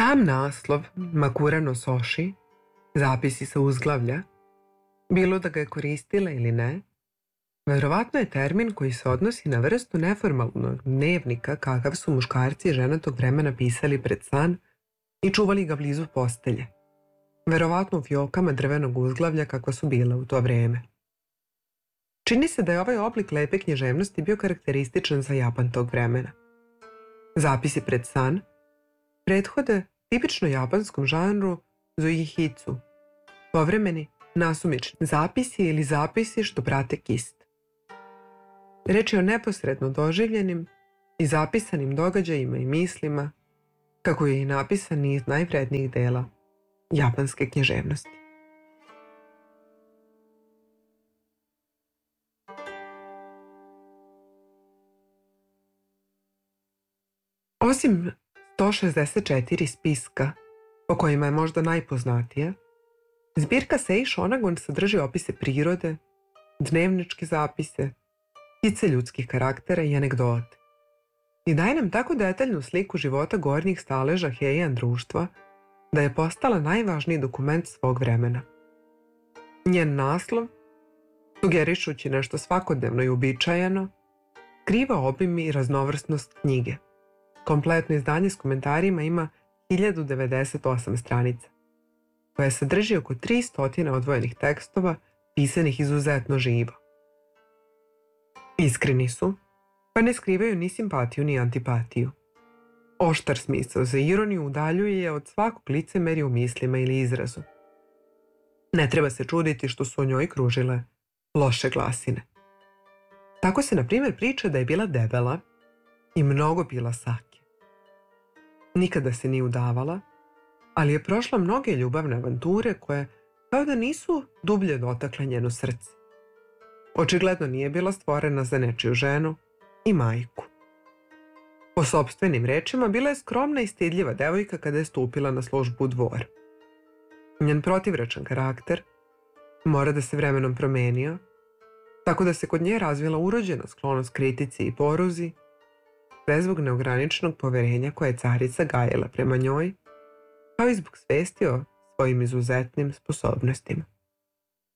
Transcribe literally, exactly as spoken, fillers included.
Sam naslov Makura no Soši, zapisi sa uzglavlja, bilo da ga je koristila ili ne, verovatno je termin koji se odnosi na vrstu neformalnog dnevnika kakav su muškarci i žene tog vremena pisali pred san i čuvali ga blizu postelje, verovatno u fiokama drvenog uzglavlja kakva su bila u to vreme. Čini se da je ovaj oblik lepe književnosti bio karakterističan za Japan tog vremena. Zapisi pred san prethode tipično japanskom žanru zoihitsu, povremeni nasumični zapisi ili zapisi što prate kist. Reč je o neposredno doživljenim i zapisanim događajima i mislima, kako je i napisan niz najvrednijih dela japanske književnosti. Osim sto šezdeset četiri spiska, po kojima je možda najpoznatija, zbirka Sei Shonagon sadrži opise prirode, dnevničke zapise, skice ljudskih karaktera i anegdote. I daje nam tako detaljnu sliku života gornjih staleža Heian društva da je postala najvažniji dokument svog vremena. Njen naslov, sugerišući nešto svakodnevno i uobičajeno, skriva obim i raznovrsnost knjige. Kompletno izdanje s komentarima ima hiljadu devedeset osam stranica, koja sadrži oko tristo odvojenih tekstova pisanih izuzetno živo. Iskreni su, pa ne skrivaju ni simpatiju ni antipatiju. Oštar smisao za ironiju udaljuje je od svakog licemerja u mislima ili izrazu. Ne treba se čuditi što su o njoj kružile loše glasine. Tako se, na primjer, priča da je bila debela i mnogo pila sake. Nikada se nije udavala, ali je prošla mnoge ljubavne avanture koje kao da nisu dublje dotakle njeno srce. Očigledno nije bila stvorena za nečiju ženu i majku. Po sopstvenim rečima bila je skromna i stidljiva devojka kada je stupila na službu u dvor. Njen protivrečan karakter mora da se vremenom promenio, tako da se kod nje razvila urođena sklonost kritici i poruzi, sve zbog neograničenog poverenja koje je carica gajila prema njoj, kao i zbog svesti o svojim izuzetnim sposobnostima.